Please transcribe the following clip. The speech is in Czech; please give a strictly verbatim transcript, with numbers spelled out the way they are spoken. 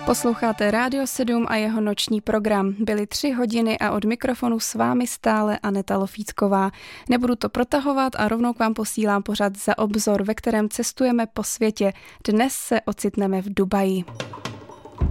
Posloucháte Rádio sedm a jeho noční program. Byly tři hodiny a od mikrofonu s vámi stále Aneta Lofícková. Nebudu to protahovat a rovnou k vám posílám pořad Za obzor, ve kterém cestujeme po světě. Dnes se ocitneme v Dubaji.